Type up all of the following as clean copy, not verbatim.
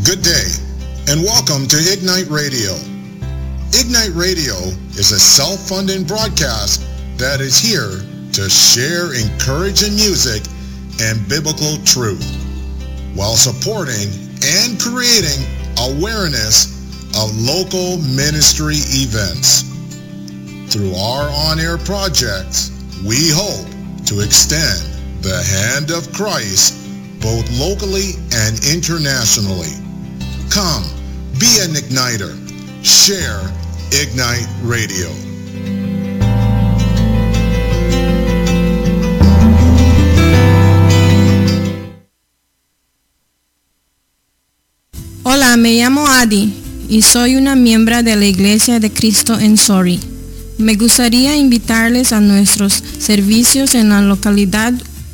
Good day, and welcome to Ignite Radio. Ignite Radio is a self-funding broadcast that is here to share encouraging music and biblical truth while supporting and creating awareness of local ministry events. Through our on-air projects, we hope to extend the hand of Christ both locally and internationally. Come, be an igniter. Share Ignite Radio. Hola, me llamo Adi y soy una miembro de la Iglesia de Cristo en Surrey. Me gustaría invitarles a nuestros servicios en la localidad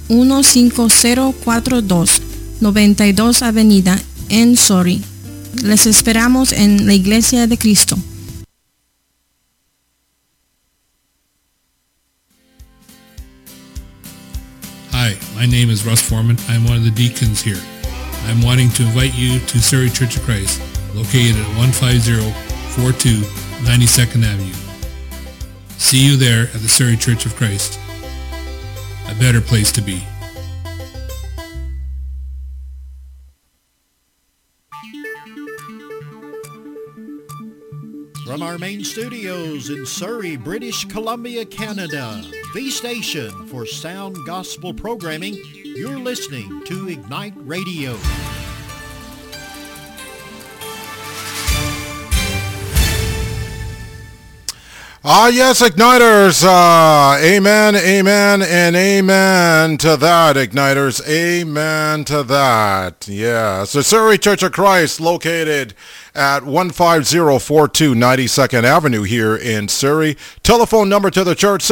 15042 92 Avenida en Surrey. Les esperamos en la Iglesia de Cristo. Hi, my name is Russ Foreman. I'm one of the deacons here. I'm wanting to invite you to Surrey Church of Christ, located at 15042 92nd Avenue. See you there at the Surrey Church of Christ. A better place to be. From our main studios in Surrey, British Columbia, Canada, the station for sound gospel programming, you're listening to Ignite Radio. Yes, Igniters. Amen, amen, and amen to that, Igniters. Amen to that. Yes. The Surrey Church of Christ, located at 15042 92nd Avenue here in Surrey. Telephone number to the church,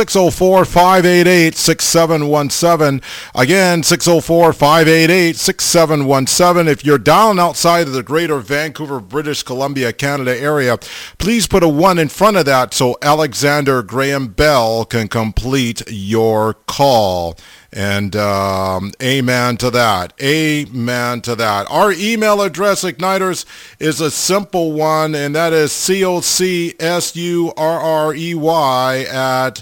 604-588-6717. Again, 604-588-6717. If you're down outside of the greater Vancouver, British Columbia, Canada area, please put a 1 in front of that so Alexander Graham Bell can complete your call. And amen to that. Amen to that. Our email address, Igniters, is a simple one, and that is COCSURREY at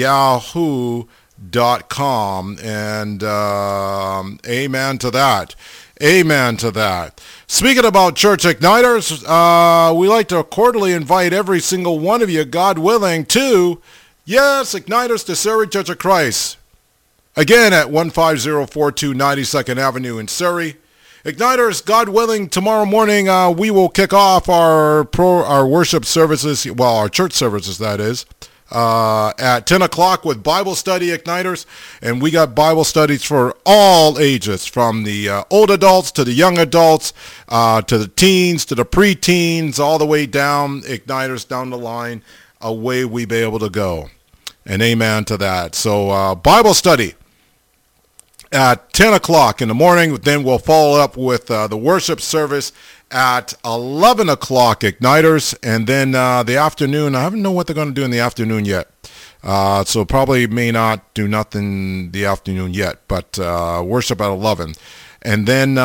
yahoo.com. And amen to that. Amen to that. Speaking about Church Igniters, we like to quarterly invite every single one of you, God willing, to, yes, Igniters to Surrey Church of Christ. Again, at 15042 92nd Avenue in Surrey. Igniters, God willing, tomorrow morning we will kick off our worship services, well, our church services, that is, at 10 o'clock with Bible study, Igniters. And we got Bible studies for all ages, from the old adults to the young adults, to the teens, to the preteens, all the way down, Igniters, down the line, away we be able to go. And amen to that. So Bible study at 10 o'clock in the morning. Then we'll follow up with the worship service at 11 o'clock, Igniters. And then the afternoon, I don't know what they're going to do in the afternoon yet. So probably may not do nothing the afternoon yet, but worship at 11. And then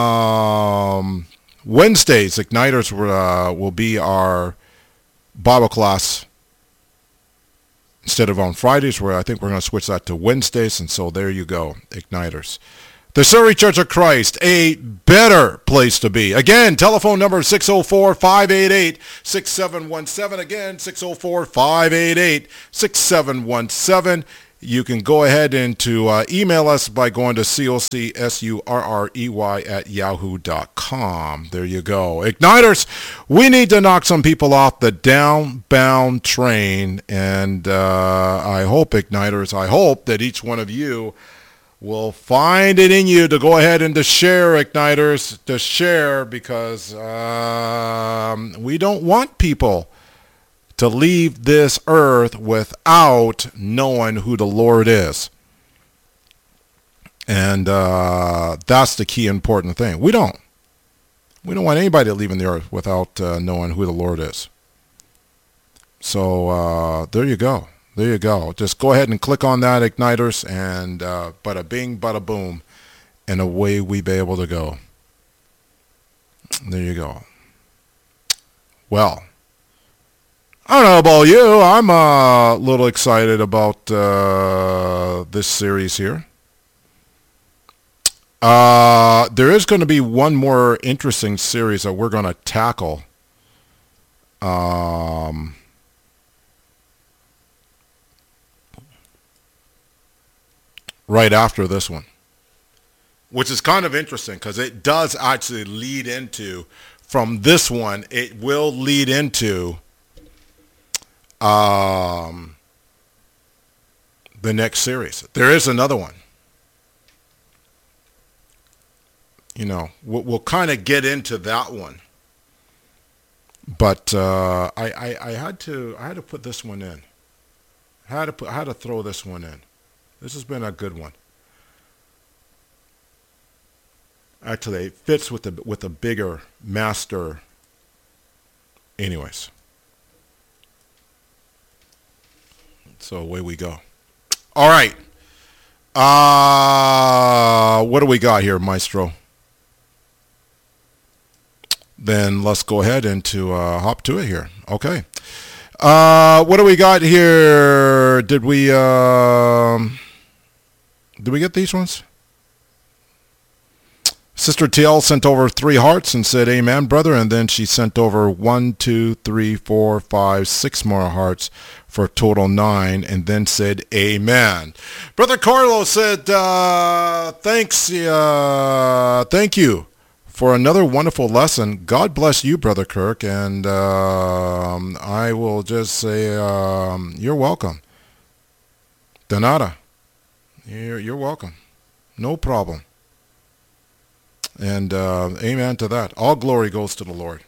Wednesdays, Igniters will be our Bible class. Instead of on Fridays, where I think we're going to switch that to Wednesdays. And so there you go, Igniters. The Surrey Church of Christ, a better place to be. Again, telephone number 604-588-6717. Again, 604-588-6717. You can go ahead and to email us by going to COCSURREY at yahoo.com. There you go. Igniters, we need to knock some people off the downbound train. And I hope, Igniters, I hope that each one of you will find it in you to go ahead and to share, Igniters, to share, because we don't want people to leave this earth without knowing who the Lord is. And that's the key important thing. We don't want anybody leaving the earth without knowing who the Lord is. So there you go. There you go. Just go ahead and click on that, Igniters, and bada bing, bada boom, and away we be able to go. There you go. Well, I don't know about you. I'm a little excited about this series here. There is going to be one more interesting series that we're going to tackle. Right after this one, which is kind of interesting because it does actually lead into, from this one, it will lead into the next series. There is another one. You know, we'll kind of get into that one, but I had to put this one in. I had to throw this one in. This has been a good one. Actually, it fits with the bigger master. Anyways, so away we go. All right. What do we got here, Maestro? Then let's go ahead and hop to it here. Okay. What do we got here? Did we get these ones? Sister TL sent over 3 hearts and said, "Amen, brother." And then she sent over 1, 2, 3, 4, 5, 6 more hearts for a total 9, and then said, "Amen." Brother Carlos said, "Thanks, thank you for another wonderful lesson. God bless you, Brother Kirk." And I will just say, you're welcome. De nada. You're welcome. No problem. And amen to that. All glory goes to the Lord.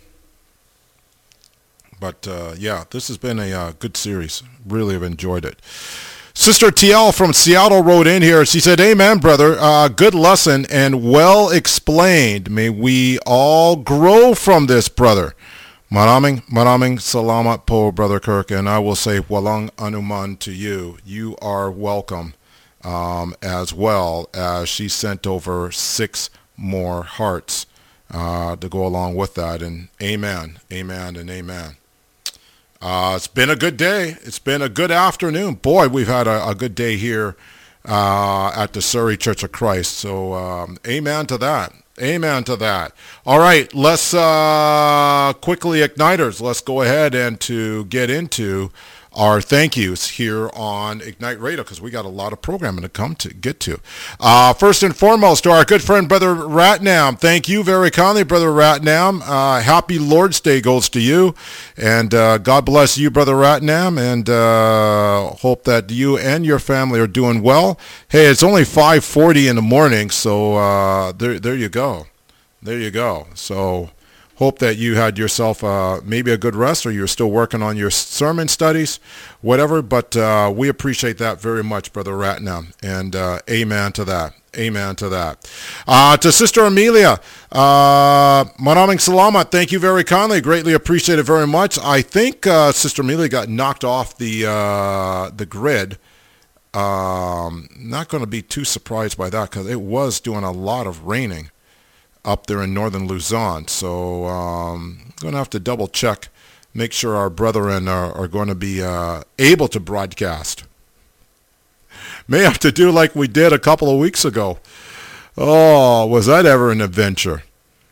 But yeah, this has been a good series. Really have enjoyed it. Sister TL from Seattle wrote in here. She said, "Amen, brother. Good lesson and well explained. May we all grow from this, brother. Maraming salamat po, Brother Kirk." And I will say, walang anuman to you. You are welcome, as well as she sent over 6 more hearts to go along with that. And amen, amen, and amen. It's been a good day. It's been a good afternoon. Boy, we've had a good day here at the Surrey Church of Christ. So amen to that. Amen to that. All right, let's quickly, Igniters, let's go ahead and to get into our thank yous here on Ignite Radio, because we got a lot of programming to get to. First and foremost, to our good friend Brother Ratnam, thank you very kindly, Brother Ratnam. Happy Lord's Day goes to you, and God bless you, Brother Ratnam, and hope that you and your family are doing well. Hey, it's only 5:40 in the morning, so there you go. There you go. So hope that you had yourself maybe a good rest, or you're still working on your sermon studies, whatever. But we appreciate that very much, Brother Ratnam. And amen to that. Amen to that. To Sister Amelia, maraming salamat. Thank you very kindly. Greatly appreciate it very much. I think Sister Amelia got knocked off the grid. Not going to be too surprised by that, because it was doing a lot of raining up there in northern Luzon. So I'm going to have to double check, make sure our brethren are going to be able to broadcast. May have to do like we did a couple of weeks ago. Oh, was that ever an adventure?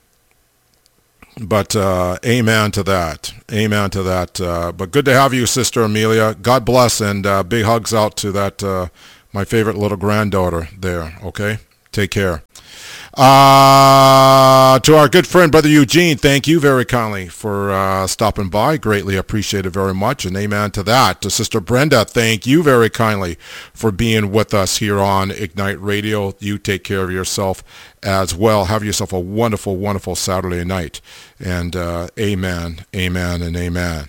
But amen to that. Amen to that. But good to have you, Sister Amelia. God bless, and big hugs out to that, my favorite little granddaughter there, okay? Take care. To our good friend, Brother Eugene, thank you very kindly for stopping by. Greatly appreciate it very much, and amen to that. To Sister Brenda, thank you very kindly for being with us here on Ignite Radio. You take care of yourself as well. Have yourself a wonderful, wonderful Saturday night. And amen, amen, and amen.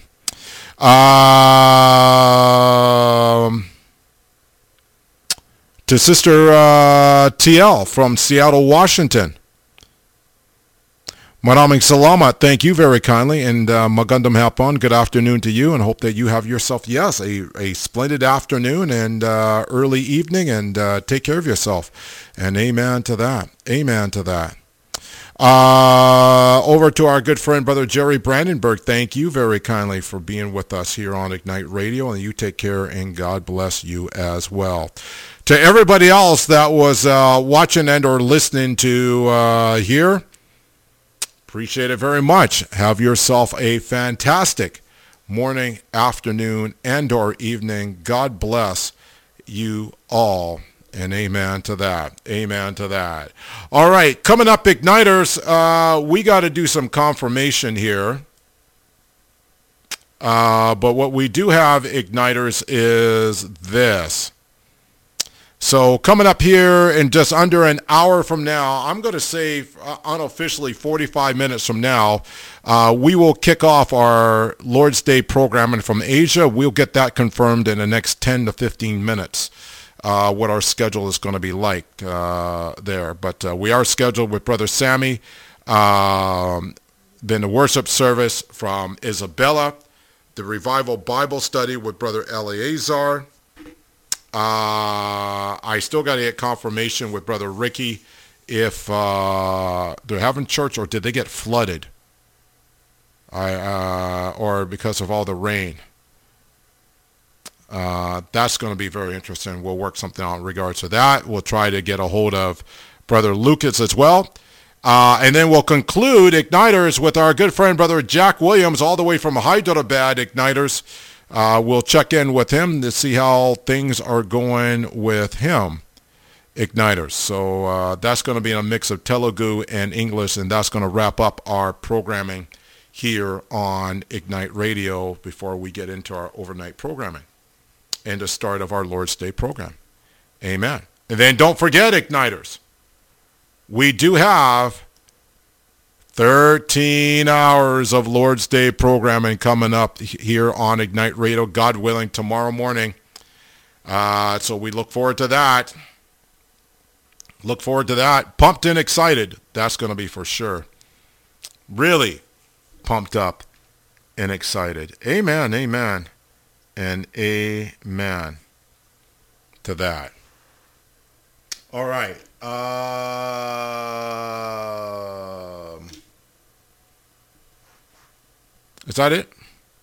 To Sister TL from Seattle, Washington. Maraming salamat. Thank you very kindly, and magandang hapon. Good afternoon to you, and hope that you have yourself, yes, a splendid afternoon and early evening, and take care of yourself. And amen to that. Amen to that. Over to our good friend, Brother Jerry Brandenburg. Thank you very kindly for being with us here on Ignite Radio, and you take care, and God bless you as well. To everybody else that was watching and or listening to here, appreciate it very much. Have yourself a fantastic morning, afternoon, and or evening. God bless you all. And amen to that. Amen to that. All right, coming up, Igniters, we got to do some confirmation here. But what we do have, Igniters, is this. So coming up here in just under an hour from now, I'm going to say unofficially 45 minutes from now, we will kick off our Lord's Day programming from Asia. We'll get that confirmed in the next 10 to 15 minutes. What our schedule is going to be like there. But we are scheduled with Brother Sammy, then the worship service from Isabella, the Revival Bible Study with Brother Eleazar. I still got to get confirmation with Brother Ricky if they're having church or did they get flooded or because of all the rain. That's going to be very interesting. We'll work something out in regards to that. We'll try to get a hold of Brother Lucas as well. And then we'll conclude Igniters with our good friend, Brother Jack Williams, all the way from Hyderabad. Igniters. We'll check in with him to see how things are going with him. Igniters. So that's going to be in a mix of Telugu and English, and that's going to wrap up our programming here on Ignite Radio before we get into our overnight programming and the start of our Lord's Day program. Amen. And then don't forget, Igniters, we do have 13 hours of Lord's Day programming coming up here on Ignite Radio, God willing, tomorrow morning. So we look forward to that. Look forward to that. Pumped and excited. That's going to be for sure. Really pumped up and excited. Amen, amen, and amen to that. All right. Is that it?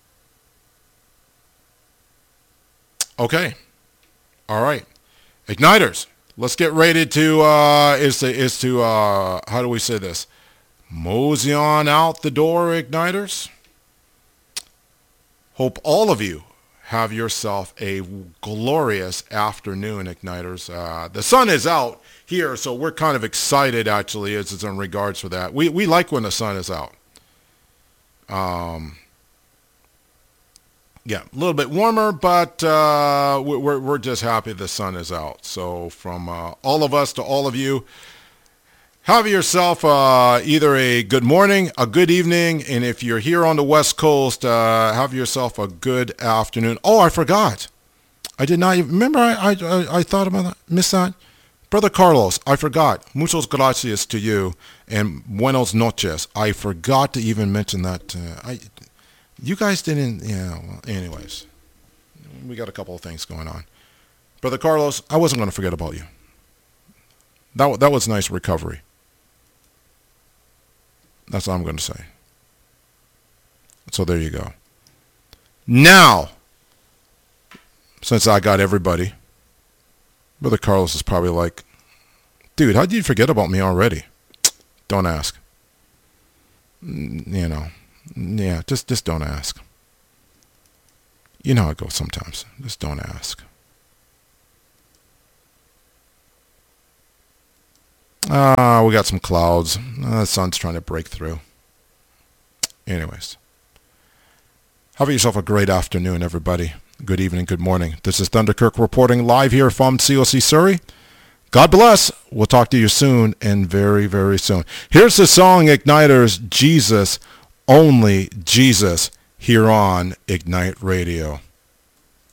Okay. All right. Igniters, let's get ready to, how do we say this? Mosey on out the door, Igniters. Hope all of you have yourself a glorious afternoon, Igniters. The sun is out here, so we're kind of excited, actually, as it's in regards to that. We like when the sun is out. Yeah, a little bit warmer, but we're just happy the sun is out. So from all of us to all of you, have yourself either a good morning, a good evening, and if you're here on the West Coast, have yourself a good afternoon. Oh, I forgot. I did not even, remember I thought about that, missed that. Brother Carlos, I forgot. Muchos gracias to you, and buenos noches. I forgot to even mention that. You guys didn't, yeah, well, anyways. We got a couple of things going on. Brother Carlos, I wasn't going to forget about you. That was nice recovery. That's all I'm going to say. So there you go. Now, since I got everybody, Brother Carlos is probably like, dude, how did you forget about me already? Don't ask. You know, yeah, just don't ask. You know how it goes sometimes. Just don't ask. We got some clouds. The sun's trying to break through. Anyways. Have yourself a great afternoon, everybody. Good evening, good morning. This is Thunderkirk reporting live here from COC Surrey. God bless. We'll talk to you soon, and very, very soon. Here's the song, Igniters, Jesus, Only Jesus, here on Ignite Radio.